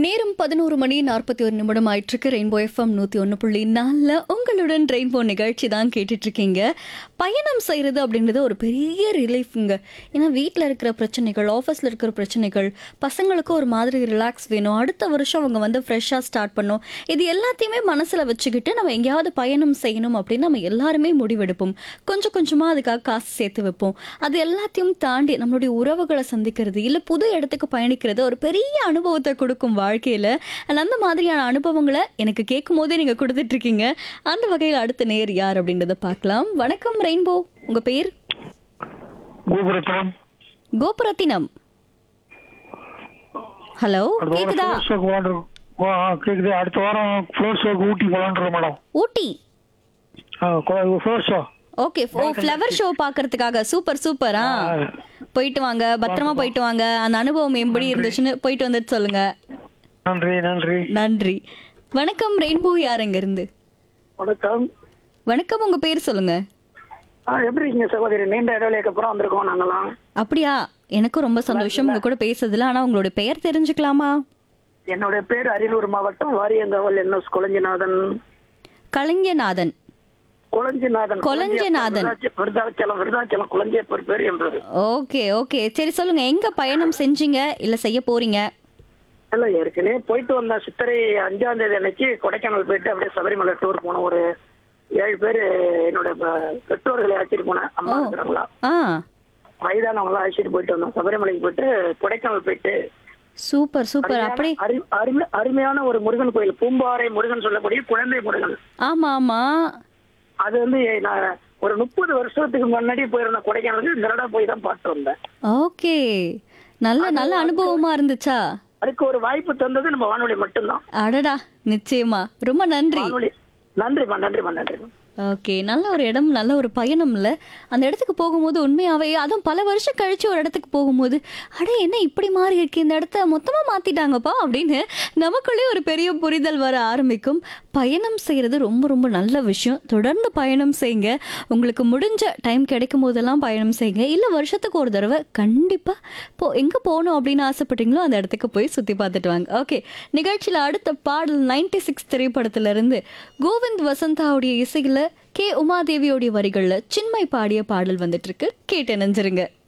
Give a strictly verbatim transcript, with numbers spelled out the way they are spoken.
நேரம் பதினோரு மணி நாற்பத்தி ஒரு நிமிடம் ஆயிட்டிருக்கு. ரெயின்போ எஃப்எம் நூற்றி ஒன்று புள்ளி நாலில் உங்களுடன் ரெயின்போ நிகழ்ச்சி தான் கேட்டுட்ருக்கீங்க. பயணம் செய்கிறது அப்படின்றது ஒரு பெரிய ரிலீஃபுங்க. ஏன்னா வீட்டில் இருக்கிற பிரச்சனைகள், ஆஃபீஸில் இருக்கிற பிரச்சனைகள், பசங்களுக்கு ஒரு மாதிரி ரிலாக்ஸ் வேணும், அடுத்த வருஷம் அவங்க வந்து ஃப்ரெஷ்ஷாக ஸ்டார்ட் பண்ணணும், இது எல்லாத்தையுமே மனசில் வச்சுக்கிட்டு நம்ம எங்கேயாவது பயணம் செய்யணும் அப்படின்னு நம்ம எல்லாருமே முடிவெடுப்போம். கொஞ்சம் கொஞ்சமாக அதுக்காக காசு சேர்த்து வைப்போம். அது எல்லாத்தையும் தாண்டி நம்மளுடைய உறவுகளை சந்திக்கிறது, இல்லை புது இடத்துக்கு பயணிக்கிறது ஒரு பெரிய அனுபவத்தை கொடுக்கும் வாழ்க்கையில. அந்த மாதிரியான அனுபவங்களை எனக்கு கேட்கும் போதே நீங்க கொடுத்துட்டு இருக்கீங்க. அந்த வகையில் அடுத்த நேர் யார் அப்படின்றத பார்க்கலாம். வணக்கம் ரெயின்போ, உங்க பேர்? கோபுரத்தனம். கோபுரத்தினம். ஹலோ, கேக்குதா? கேக்குது. அடுத்த வாரம் ஃப்ளோர் ஷோக்கு ஊட்டி போலான்றோம் மேடம். ஊட்டி ஃப்ளோர் ஷோ. ஓகே, ஓ ஃப்ளவர் ஷோ பார்க்கறதுக்காக. சூப்பர் சூப்பரா. போயிட்டு வாங்க, பத்திரமா போயிட்டு வாங்க. அந்த அனுபவம் எப்படி இருந்துச்சுன்னு போயிட்டு வந்துட்டு சொல்லுங்க. நன்றி நன்றி நன்றி. வணக்கம் ரெயின்போ, யார் எங்க இருந்து? வணக்கம். வணக்கம், உங்க பேர் சொல்லுங்க. ஆ, எப்படி இருக்கீங்க சகோதரி? நீண்ட இடைவெளிக்கு அப்புறம் வந்திருக்கோம் நாங்களாம். அப்படியா? எனக்கும் ரொம்ப சந்தோஷம் உங்க கூட பேசுறதுல. ஆனா உங்களோட பெயர் தெரிஞ்சுக்கலாமா? என்னுடைய பேர் அரியலூர் மாவட்டம் வாரியங்காவல் என் எஸ் கொளஞ்சிநாதன். கலைஞநாதன். கொளஞ்சிநாதன். கொளஞ்சிநாதன். விருதாச்சலம் விருதாச்சலம் குளஞ்சியப்பர் பேர் என்றது. ஓகே ஓகே, சரி சொல்லுங்க, எங்க பயணம் செஞ்சீங்க இல்ல செய்ய போறீங்க? இல்ல, ஏற்கனவே போயிட்டு வந்த சித்திரை அஞ்சாம் தேதி அன்னைக்கு கொடைக்கானல் போயிட்டு அப்படியே சபரிமலை டூர் போனோம். ஒரு ஏழு பேர் என்னோட ப- பெற்றோர்களை அழைச்சிட்டு போனேன். அம்மா இருக்கிறாங்களா, ஆ வயதானவங்களாம் அழைச்சிட்டு போயிட்டு வந்தோம். சபரிமலைக்கு போயிட்டு கொடைக்கானல் போயிட்டு சூப்பர் சூப்பர். அப்படி அரு- அருமை- அருமையான ஒரு முருகன் கோயில், பூம்பாறை முருகன் சொல்லக்கூடிய குழந்தை முருகன். ஆமா ஆமா. அது வந்து நான் ஒரு முப்பது வருஷத்துக்கு முன்னாடி போயிருந்த கொடைக்கானலுக்கு இந்த தடவை போய் தான் பார்த்து வந்தேன். ஓகே, நல்ல நல்ல அனுபவமா இருந்துச்சா? அதுக்கு ஒரு வாய்ப்பு தந்தது நம்ம வானொலி மட்டும்தான். அடடா, நிச்சயமா. ரொம்ப நன்றி. வானொலி. நன்றிமா நன்றிமா நன்றிமா. ஓகே, நல்ல ஒரு இடம், நல்ல ஒரு பயணம் இல்லை அந்த இடத்துக்கு போகும்போது உண்மையாவே, அதுவும் பல வருஷம் கழிச்சு ஒரு இடத்துக்கு போகும்போது, அடே என்ன இப்படி மாறி இருக்கு, இந்த இடத்த மொத்தமாக மாற்றிட்டாங்கப்பா அப்படின்னு நமக்குள்ளே ஒரு பெரிய புரிதல் வர ஆரம்பிக்கும். பயணம் செய்கிறது ரொம்ப ரொம்ப நல்ல விஷயம். தொடர்ந்து பயணம் செய்யுங்க. உங்களுக்கு முடிஞ்ச டைம் கிடைக்கும் போதெல்லாம் பயணம் செய்யுங்க. இல்லை வருஷத்துக்கு ஒரு தடவை கண்டிப்பாக போ எங்கே போகணும் அப்படின்னு ஆசைப்பட்டீங்களோ அந்த இடத்துக்கு போய் சுற்றி பார்த்துட்டு வாங்க. ஓகே, நிகழ்ச்சியில் அடுத்த பாடல் நைன்டி சிக்ஸ் திரைப்படத்திலிருந்து கோவிந்த் வசந்தாவுடைய இசையில் கே உமாதேவியோடைய வரிகள்ல சின்மை பாடிய பாடல் வந்துட்டு இருக்கு. கேட்டு நினைஞ்சிருங்க.